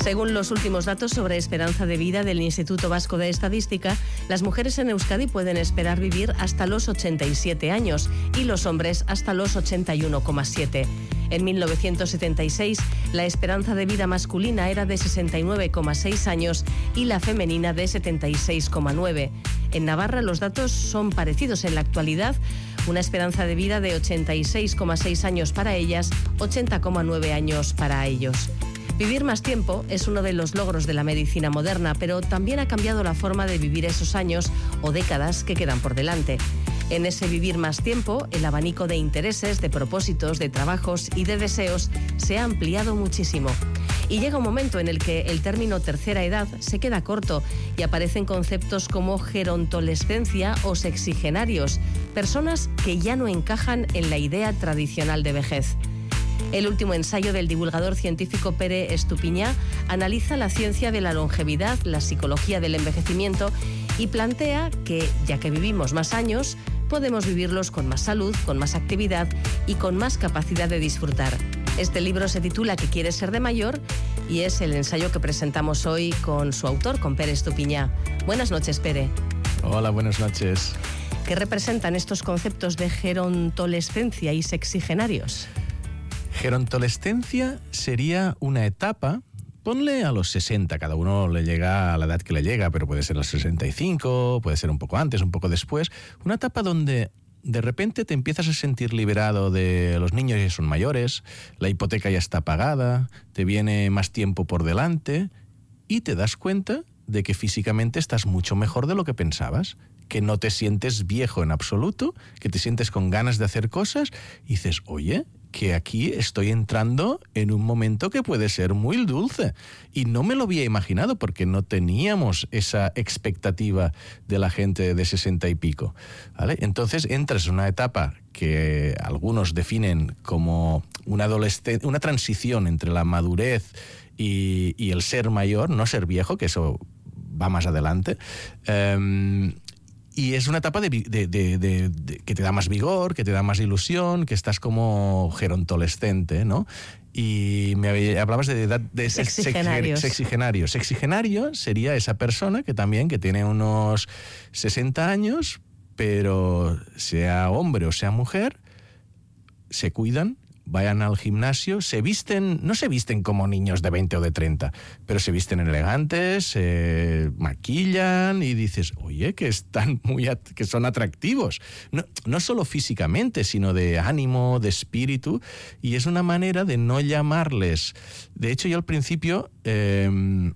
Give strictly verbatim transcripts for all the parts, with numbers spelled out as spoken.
Según los últimos datos sobre esperanza de vida del Instituto Vasco de Estadística, las mujeres en Euskadi pueden esperar vivir hasta los ochenta y siete años y los hombres hasta los ochenta y uno coma siete. En mil novecientos setenta y seis, la esperanza de vida masculina era de sesenta y nueve coma seis años y la femenina de setenta y seis coma nueve. En Navarra los datos son parecidos en la actualidad, una esperanza de vida de ochenta y seis coma seis años para ellas, ochenta coma nueve años para ellos. Vivir más tiempo es uno de los logros de la medicina moderna, pero también ha cambiado la forma de vivir esos años o décadas que quedan por delante. En ese vivir más tiempo, el abanico de intereses, de propósitos, de trabajos y de deseos se ha ampliado muchísimo. Y llega un momento en el que el término tercera edad se queda corto y aparecen conceptos como gerontolescencia o sexigenarios, personas que ya no encajan en la idea tradicional de vejez. El último ensayo del divulgador científico Pere Estupiñá analiza la ciencia de la longevidad, la psicología del envejecimiento y plantea que, ya que vivimos más años, podemos vivirlos con más salud, con más actividad y con más capacidad de disfrutar. Este libro se titula ¿Qué quieres ser de mayor? Y es el ensayo que presentamos hoy con su autor, con Pere Estupiñá. Buenas noches, Pere. Hola, buenas noches. ¿Qué representan estos conceptos de gerontolescencia y sexigenarios? Gerontolescencia sería una etapa, ponle a los sesenta, cada uno le llega a la edad que le llega, pero puede ser a los sesenta y cinco, puede ser un poco antes, un poco después, una etapa donde de repente te empiezas a sentir liberado de los niños ya son mayores, la hipoteca ya está pagada, te viene más tiempo por delante y te das cuenta de que físicamente estás mucho mejor de lo que pensabas, que no te sientes viejo en absoluto, que te sientes con ganas de hacer cosas y dices, oye, que aquí estoy entrando en un momento que puede ser muy dulce. Y no me lo había imaginado porque no teníamos esa expectativa de la gente de sesenta y pico, ¿vale? Entonces entras en una etapa que algunos definen como una adolescencia, una transición entre la madurez y, y el ser mayor, no ser viejo, que eso va más adelante. Um, Y es una etapa de, de, de, de, de, que te da más vigor, que te da más ilusión, que estás como gerontolescente, ¿no? Y me hablabas de edad de sexigenarios. Sexigenario. Sexigenario sería esa persona que también que tiene unos sesenta años, pero sea hombre o sea mujer, se cuidan, vayan al gimnasio, se visten, no se visten como niños de veinte o de treinta, pero se visten elegantes, se maquillan y dices, oye, que están muy at- que son atractivos, no, no solo físicamente, sino de ánimo, de espíritu, y es una manera de no llamarles. De hecho, yo al principio eh,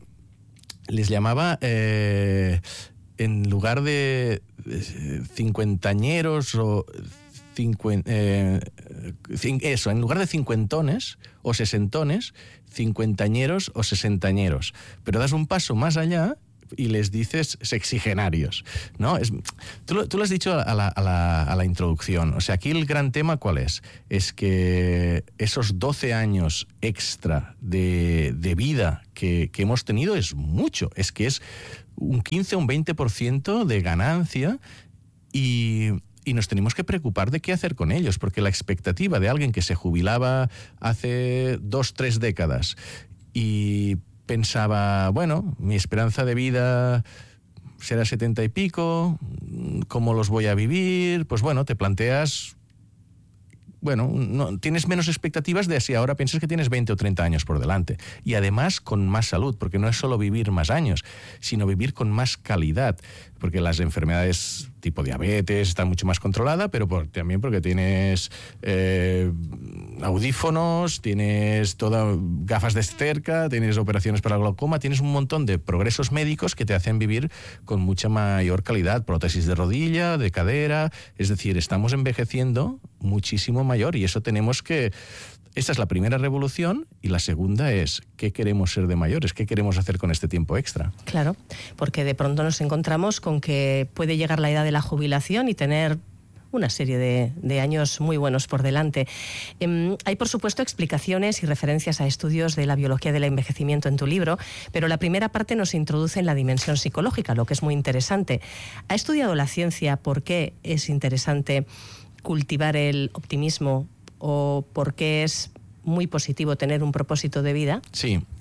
les llamaba eh, en lugar de cincuentañeros o Cincuen, eh, cin, eso, en lugar de cincuentones o sesentones, cincuentañeros o sesentañeros. Pero das un paso más allá y les dices sexigenarios, ¿no? Es, tú, lo, tú lo has dicho a la, a, la, a la introducción. O sea, aquí el gran tema, ¿cuál es? Es que esos doce años extra de, de vida que, que hemos tenido es mucho. Es que es un quince o un veinte por ciento de ganancia y... Y nos tenemos que preocupar de qué hacer con ellos, porque la expectativa de alguien que se jubilaba hace dos, tres décadas y pensaba, bueno, mi esperanza de vida será setenta y pico, ¿cómo los voy a vivir? Pues bueno, te planteas... Bueno, no, tienes menos expectativas de si ahora piensas que tienes veinte o treinta años por delante. Y además con más salud, porque no es solo vivir más años, sino vivir con más calidad. Porque las enfermedades tipo diabetes están mucho más controladas, pero por, también porque tienes eh, audífonos, tienes todas gafas de cerca, tienes operaciones para el glaucoma, tienes un montón de progresos médicos que te hacen vivir con mucha mayor calidad, prótesis de rodilla, de cadera, es decir, estamos envejeciendo muchísimo mayor y eso tenemos que... Esta es la primera revolución y la segunda es ¿qué queremos ser de mayores? ¿Qué queremos hacer con este tiempo extra? Claro, porque de pronto nos encontramos con que puede llegar la edad de la jubilación y tener una serie de, de años muy buenos por delante. Eh, hay, por supuesto, explicaciones y referencias a estudios de la biología del envejecimiento en tu libro, pero la primera parte nos introduce en la dimensión psicológica, lo que es muy interesante. ¿Ha estudiado la ciencia por qué es interesante cultivar el optimismo o por qué es muy positivo tener un propósito de vida? Sí.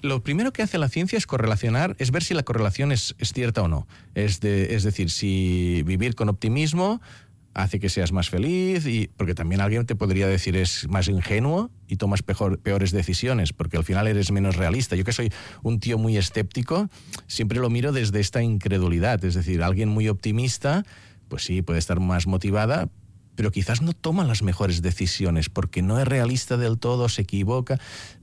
Lo primero que hace la ciencia es correlacionar, es ver si la correlación es, es cierta o no. Es, de, es decir, si vivir con optimismo hace que seas más feliz, y porque también alguien te podría decir es más ingenuo y tomas peor, peores decisiones, porque al final eres menos realista. Yo que soy un tío muy escéptico, siempre lo miro desde esta incredulidad. Es decir, alguien muy optimista, pues sí, puede estar más motivada, pero quizás no toma las mejores decisiones, porque no es realista del todo, se equivoca.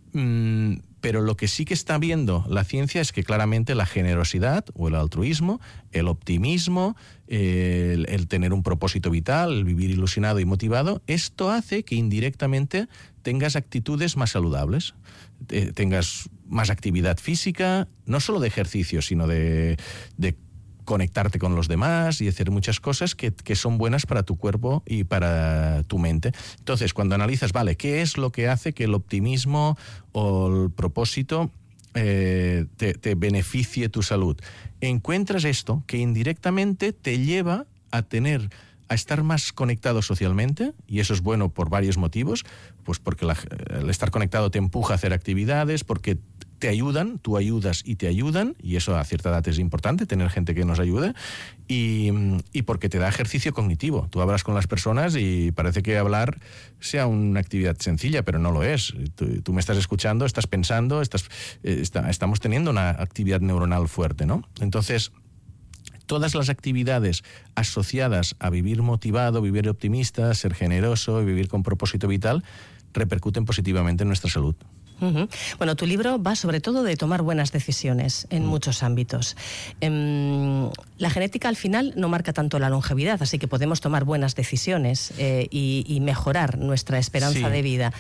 Mm, pero lo que sí que está viendo la ciencia es que claramente la generosidad o el altruismo, el optimismo, eh, el, el tener un propósito vital, el vivir ilusionado y motivado, esto hace que indirectamente tengas actitudes más saludables, eh, tengas más actividad física, no solo de ejercicio, sino de, de conectarte con los demás y hacer muchas cosas que, que son buenas para tu cuerpo y para tu mente. Entonces, cuando analizas, vale, ¿qué es lo que hace que el optimismo o el propósito eh, te, te beneficie tu salud? Encuentras esto que indirectamente te lleva a tener, a estar más conectado socialmente, y eso es bueno por varios motivos, pues porque la, el estar conectado te empuja a hacer actividades, porque te ayudan, tú ayudas y te ayudan, y eso a cierta edad es importante, tener gente que nos ayude, y, y porque te da ejercicio cognitivo. Tú hablas con las personas y parece que hablar sea una actividad sencilla, pero no lo es. Tú, tú me estás escuchando, estás pensando, estás, eh, está, estamos teniendo una actividad neuronal fuerte, ¿no? Entonces, todas las actividades asociadas a vivir motivado, vivir optimista, ser generoso y vivir con propósito vital repercuten positivamente en nuestra salud. Uh-huh. Bueno, tu libro va sobre todo de tomar buenas decisiones en mm. muchos ámbitos. Um, la genética al final no marca tanto la longevidad, así que podemos tomar buenas decisiones eh, y, y mejorar nuestra esperanza sí. de vida.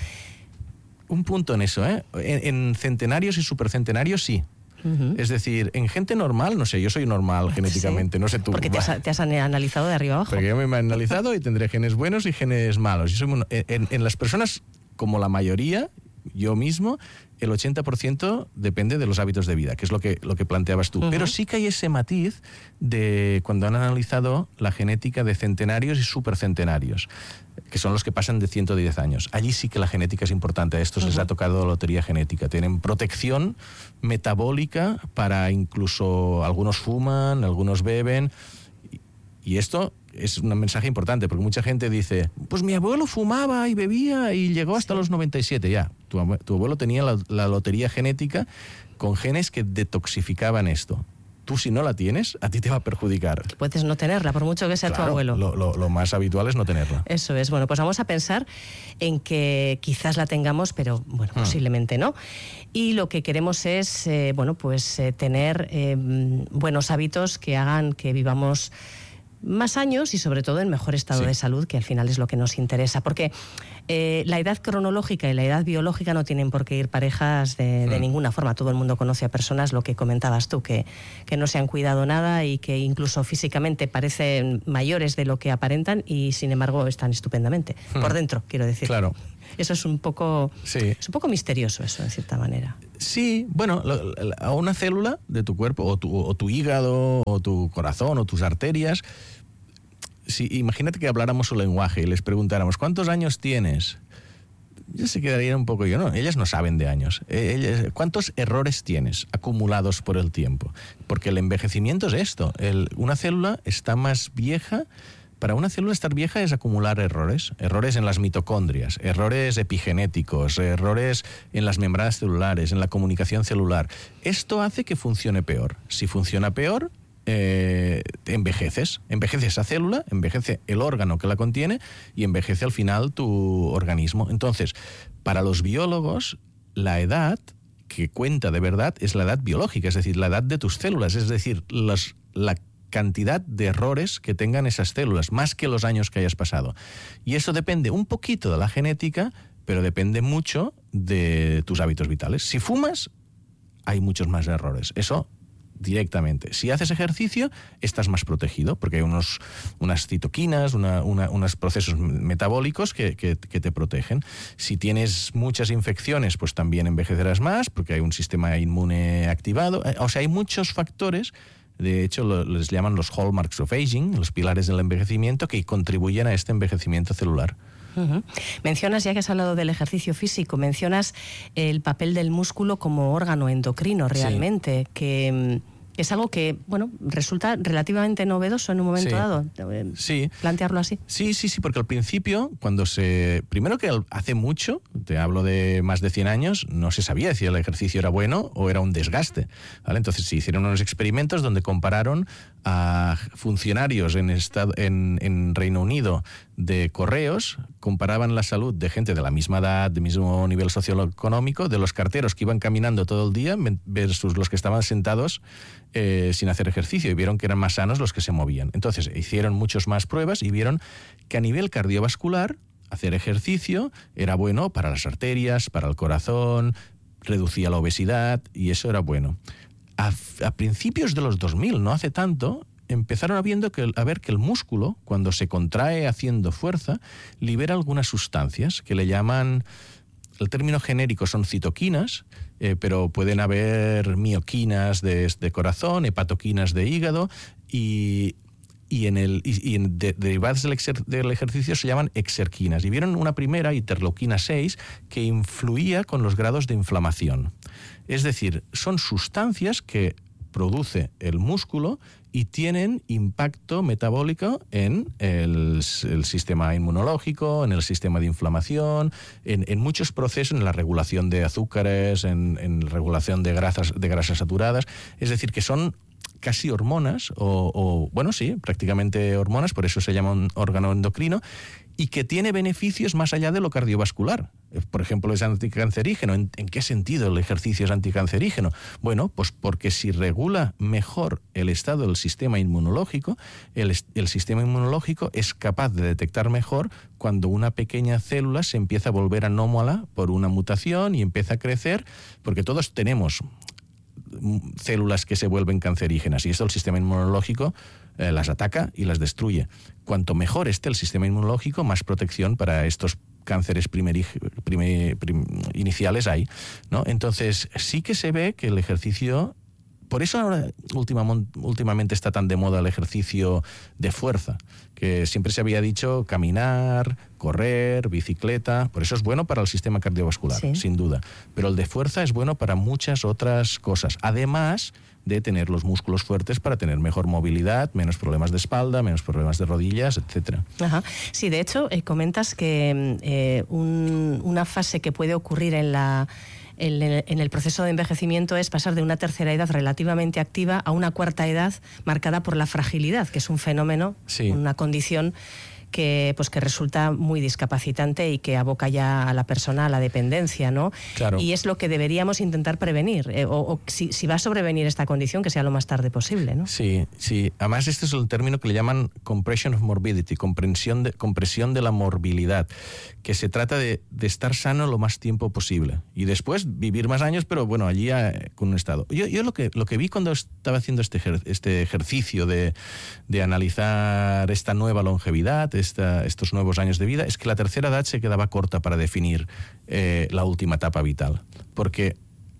Un punto en eso, ¿eh? En, en centenarios y supercentenarios sí. Uh-huh. Es decir, en gente normal, no sé, yo soy normal genéticamente, sí. no sé tú. Porque te has, te has analizado de arriba abajo. Porque yo me he analizado y tendré genes buenos y genes malos. Yo soy, en, en las personas, como la mayoría, yo mismo, el ochenta por ciento depende de los hábitos de vida, que es lo que, lo que planteabas tú. Uh-huh. Pero sí que hay ese matiz de cuando han analizado la genética de centenarios y supercentenarios, que son los que pasan de ciento diez años. Allí sí que la genética es importante. A estos uh-huh. les ha tocado la lotería genética. Tienen protección metabólica para, incluso algunos fuman, algunos beben. Y esto es un mensaje importante, porque mucha gente dice, pues mi abuelo fumaba y bebía y llegó hasta sí. los noventa y siete. Ya, tu, tu abuelo tenía la, la lotería genética con genes que detoxificaban esto. Tú, si no la tienes, a ti te va a perjudicar. Puedes no tenerla, por mucho que sea claro, tu abuelo. Lo, lo, lo más habitual es no tenerla. Eso es. Bueno, pues vamos a pensar en que quizás la tengamos, pero bueno, hmm. posiblemente no. Y lo que queremos es, eh, bueno, pues eh, tener eh, buenos hábitos que hagan que vivamos más años y sobre todo en mejor estado sí. de salud, que al final es lo que nos interesa, porque eh, la edad cronológica y la edad biológica no tienen por qué ir parejas de, de mm. ninguna forma. Todo el mundo conoce a personas, lo que comentabas tú, que, que no se han cuidado nada y que incluso físicamente parecen mayores de lo que aparentan y sin embargo están estupendamente, mm. por dentro, quiero decir. Claro. Eso es un poco, sí. es un poco misterioso eso, de cierta manera. Sí, bueno, a una célula de tu cuerpo, o tu, o tu hígado, o tu corazón, o tus arterias, si, imagínate que habláramos su lenguaje y les preguntáramos, ¿cuántos años tienes? Ellos se quedarían un poco yo, no, ellas no saben de años. Ellas, ¿cuántos errores tienes acumulados por el tiempo? Porque el envejecimiento es esto, el, una célula está más vieja. Para una célula estar vieja es acumular errores, errores en las mitocondrias, errores epigenéticos, errores en las membranas celulares, en la comunicación celular. Esto hace que funcione peor. Si funciona peor, eh, envejeces. Envejece esa célula, envejece el órgano que la contiene y envejece al final tu organismo. Entonces, para los biólogos, la edad que cuenta de verdad es la edad biológica, es decir, la edad de tus células, es decir, las, la cantidad de errores que tengan esas células, más que los años que hayas pasado. Y eso depende un poquito de la genética, pero depende mucho de tus hábitos vitales. Si fumas, hay muchos más errores. Eso directamente. Si haces ejercicio, estás más protegido, porque hay unos, unas citoquinas, una, una, unos procesos metabólicos que, que, que te protegen. Si tienes muchas infecciones, pues también envejecerás más, porque hay un sistema inmune activado. O sea, hay muchos factores. De hecho, lo, les llaman los hallmarks of aging, los pilares del envejecimiento, que contribuyen a este envejecimiento celular. Uh-huh. Mencionas, ya que has hablado del ejercicio físico, mencionas el papel del músculo como órgano endocrino realmente, sí. que... Es algo que, bueno, resulta relativamente novedoso en un momento sí. dado. Sí. Plantearlo así. Sí, sí, sí, porque al principio, cuando se... Primero que hace mucho, te hablo de más de cien años, no se sabía si el ejercicio era bueno o era un desgaste, ¿vale? Entonces se hicieron unos experimentos donde compararon a funcionarios en, estado, en, en Reino Unido de correos, comparaban la salud de gente de la misma edad, del mismo nivel socioeconómico, de los carteros que iban caminando todo el día versus los que estaban sentados eh, sin hacer ejercicio, y vieron que eran más sanos los que se movían. Entonces hicieron muchas más pruebas y vieron que a nivel cardiovascular hacer ejercicio era bueno para las arterias, para el corazón, reducía la obesidad y eso era bueno. A, a principios de los dos mil, no hace tanto, empezaron a, viendo que, a ver que el músculo, cuando se contrae haciendo fuerza, libera algunas sustancias que le llaman, el término genérico son citoquinas, eh, pero pueden haber mioquinas de, de corazón, hepatoquinas de hígado y... y en el y, y en de, derivadas del, exer, del ejercicio se llaman exerquinas. Y vieron una primera, interleuquina seis, que influía con los grados de inflamación. Es decir, son sustancias que produce el músculo y tienen impacto metabólico en el, el sistema inmunológico, en el sistema de inflamación, en, en muchos procesos, en la regulación de azúcares, en, en la regulación de grasas, de grasas saturadas. Es decir, que son casi hormonas, o, o bueno, sí, prácticamente hormonas, por eso se llama un órgano endocrino, y que tiene beneficios más allá de lo cardiovascular. Por ejemplo, es anticancerígeno. ¿En, en qué sentido el ejercicio es anticancerígeno? Bueno, pues porque si regula mejor el estado del sistema inmunológico, el, el sistema inmunológico es capaz de detectar mejor cuando una pequeña célula se empieza a volver anómala por una mutación y empieza a crecer, porque todos tenemos células que se vuelven cancerígenas y esto el sistema inmunológico eh, las ataca y las destruye. Cuanto mejor esté el sistema inmunológico, más protección para estos cánceres primeri, primer, prim, iniciales hay, ¿no? Entonces sí que se ve que el ejercicio, por eso ahora última, últimamente está tan de moda el ejercicio de fuerza, que siempre se había dicho caminar, correr, bicicleta, por eso es bueno para el sistema cardiovascular, sí. Sin duda. Pero el de fuerza es bueno para muchas otras cosas, además de tener los músculos fuertes para tener mejor movilidad, menos problemas de espalda, menos problemas de rodillas, etcétera. Ajá. Sí, de hecho, eh, comentas que eh, un, una fase que puede ocurrir en la... en el proceso de envejecimiento es pasar de una tercera edad relativamente activa a una cuarta edad marcada por la fragilidad, que es un fenómeno, sí. Una condición que, pues, que resulta muy discapacitante y que aboca ya a la persona a la dependencia, ¿no? Claro. Y es lo que deberíamos intentar prevenir, eh, o, o si, si va a sobrevenir esta condición, que sea lo más tarde posible, ¿no? Sí, sí. Además, este es el término que le llaman compression of morbidity, compresión de, compresión de la morbilidad, que se trata de, de estar sano lo más tiempo posible y después vivir más años, pero bueno, allí eh, con un estado. Yo, yo lo que lo que vi cuando estaba haciendo este, ejer, este ejercicio de, de analizar esta nueva longevidad, esta, estos nuevos años de vida, es que la tercera edad se quedaba corta para definir eh, la última etapa vital, porque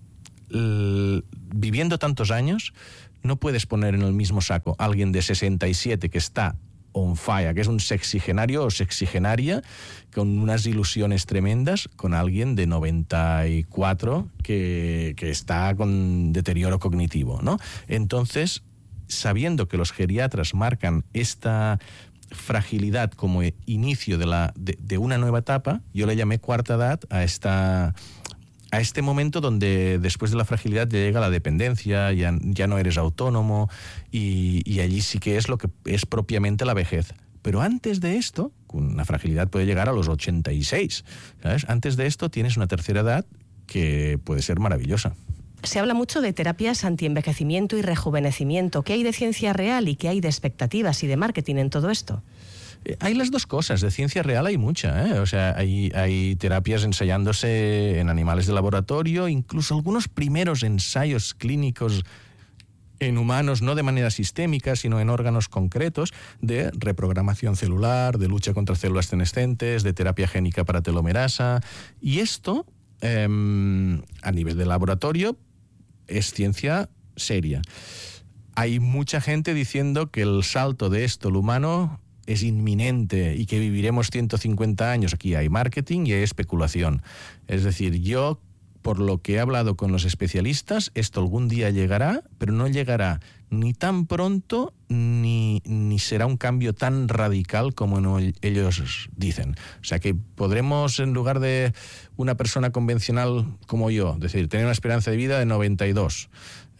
l, viviendo tantos años no puedes poner en el mismo saco a alguien de sesenta y siete que está on fire, que es un sexigenario o sexigenaria con unas ilusiones tremendas, con alguien de noventa y cuatro que, que está con deterioro cognitivo, ¿no? Entonces, sabiendo que los geriatras marcan esta fragilidad como inicio de, la, de, de una nueva etapa, yo le llamé cuarta edad a esta... a este momento donde después de la fragilidad llega la dependencia, ya, ya no eres autónomo y, y allí sí que es lo que es propiamente la vejez. Pero antes de esto, una fragilidad puede llegar a los ochenta y seis, ¿sabes? Antes de esto tienes una tercera edad que puede ser maravillosa. Se habla mucho de terapias antienvejecimiento y rejuvenecimiento. ¿Qué hay de ciencia real y qué hay de expectativas y de marketing en todo esto? Hay las dos cosas, de ciencia real hay mucha, ¿eh? O sea, hay, hay terapias ensayándose en animales de laboratorio, incluso algunos primeros ensayos clínicos en humanos, no de manera sistémica, sino en órganos concretos, de reprogramación celular, de lucha contra células senescentes, de terapia génica para telomerasa. Y esto, eh, a nivel de laboratorio, es ciencia seria. Hay mucha gente diciendo que el salto de esto al humano es inminente y que viviremos ciento cincuenta años. Aquí hay marketing y hay especulación. Es decir, yo, por lo que he hablado con los especialistas, esto algún día llegará, pero no llegará ni tan pronto ni, ni será un cambio tan radical como no, ellos dicen. O sea que podremos, en lugar de una persona convencional como yo, es decir, tener una esperanza de vida de noventa y dos,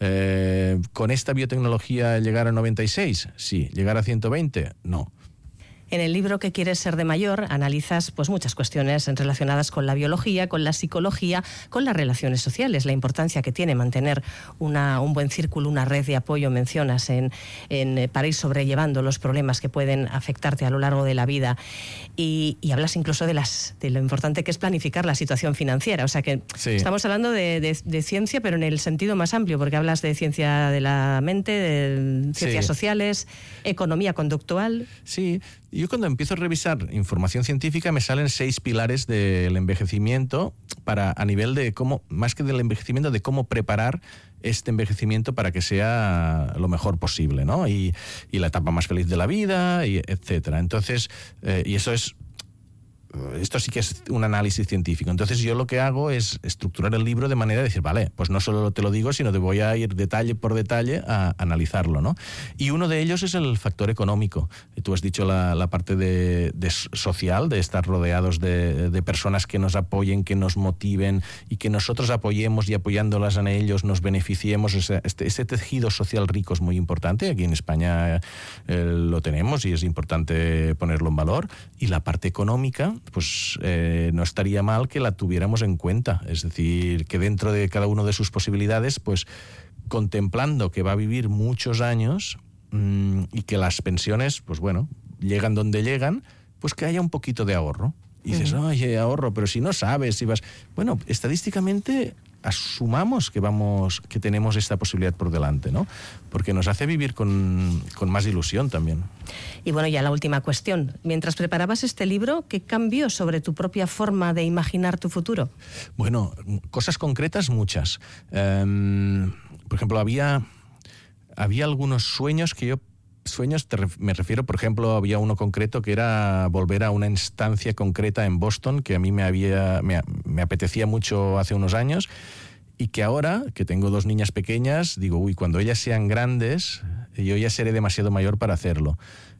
eh, ¿con esta biotecnología llegar a noventa y seis? Sí. ¿Llegar a ciento veinte? No. En el libro ¿Qué quieres ser de mayor? Analizas pues, muchas cuestiones relacionadas con la biología, con la psicología, con las relaciones sociales, la importancia que tiene mantener una, un buen círculo, una red de apoyo, mencionas, en, en, para ir sobrellevando los problemas que pueden afectarte a lo largo de la vida. Y, y hablas incluso de, las, de lo importante que es planificar la situación financiera. O sea que sí. Estamos hablando de, de, de ciencia, pero en el sentido más amplio, porque hablas de ciencia de la mente, de ciencias sí. sociales, economía conductual. Sí. Yo cuando empiezo a revisar información científica me salen seis pilares del envejecimiento para, a nivel de cómo, más que del envejecimiento, de cómo preparar este envejecimiento para que sea lo mejor posible, ¿no? Y, y la etapa más feliz de la vida, y etcétera. Entonces, eh, y eso es... Esto sí que es un análisis científico. Entonces yo lo que hago es estructurar el libro de manera de decir, vale, pues no solo te lo digo, sino te voy a ir detalle por detalle a analizarlo, ¿no? Y uno de ellos es el factor económico. Tú has dicho la, la parte de, de social, de estar rodeados de, de personas que nos apoyen, que nos motiven y que nosotros apoyemos y apoyándolas a ellos nos beneficiemos. Ese, este, ese tejido social rico es muy importante. Aquí en España eh, lo tenemos y es importante ponerlo en valor. Y la parte económica, pues eh, no estaría mal que la tuviéramos en cuenta, es decir, que dentro de cada uno de sus posibilidades, pues contemplando que va a vivir muchos años mmm, y que las pensiones, pues bueno, llegan donde llegan, pues que haya un poquito de ahorro. Y dices, uh-huh. oye, ahorro, pero si no sabes, si vas... Bueno, estadísticamente asumamos que vamos, que tenemos esta posibilidad por delante, ¿no? Porque nos hace vivir con, con más ilusión también. Y bueno, ya la última cuestión. Mientras preparabas este libro, ¿qué cambió sobre tu propia forma de imaginar tu futuro? Bueno, cosas concretas muchas. Um, por ejemplo, había, había algunos sueños que yo Sueños, te ref- me refiero, por ejemplo, había uno concreto que era volver a una instancia concreta en Boston que a mí me, había, me, me apetecía mucho hace unos años y que ahora, que tengo dos niñas pequeñas, digo, uy, cuando ellas sean grandes, yo ya seré demasiado mayor para hacerlo.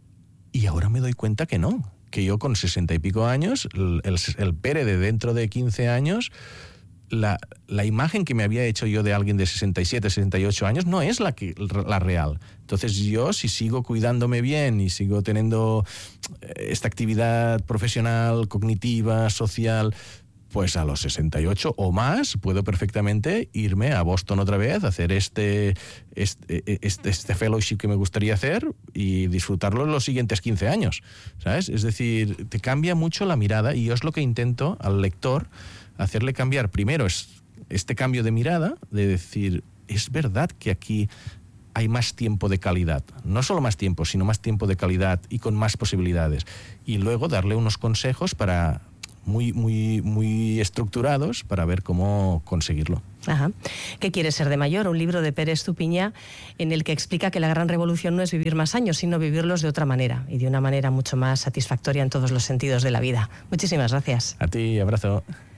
Y ahora me doy cuenta que no, que yo con sesenta y pico años, el, el, el Pere de dentro de quince años... La, la imagen que me había hecho yo de alguien de sesenta y siete, sesenta y ocho años no es la, que, la real. Entonces yo, si sigo cuidándome bien y sigo teniendo esta actividad profesional, cognitiva, social, pues a los sesenta y ocho o más puedo perfectamente irme a Boston otra vez, hacer este, este, este, este fellowship que me gustaría hacer y disfrutarlo en los siguientes quince años, ¿sabes? Es decir, te cambia mucho la mirada y yo es lo que intento al lector hacerle cambiar. Primero es este cambio de mirada, de decir, es verdad que aquí hay más tiempo de calidad. No solo más tiempo, sino más tiempo de calidad y con más posibilidades. Y luego darle unos consejos para muy, muy, muy estructurados para ver cómo conseguirlo. Ajá. ¿Qué quieres ser de mayor? Un libro de Pere Estupiñá en el que explica que la gran revolución no es vivir más años, sino vivirlos de otra manera y de una manera mucho más satisfactoria en todos los sentidos de la vida. Muchísimas gracias. A ti, abrazo.